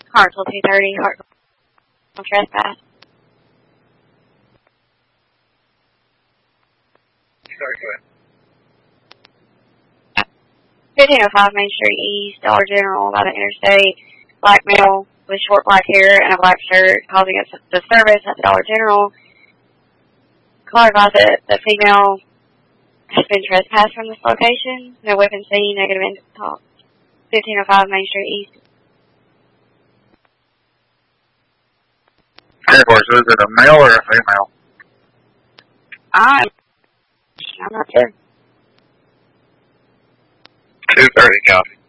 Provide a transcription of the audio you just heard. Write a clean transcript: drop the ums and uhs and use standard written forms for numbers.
Hartsville 230, Hartsville trespass. Sorry, go ahead. 1505 Main Street East, Dollar General, by the interstate. Black male with short black hair and a black shirt causing a disturbance at the Dollar General. Caller advised that the female has been trespassed from this location. No weapon seen, negative end talk. 1505 Main Street East. Of course, is it a male or a female? I'm not sure. 230, copy.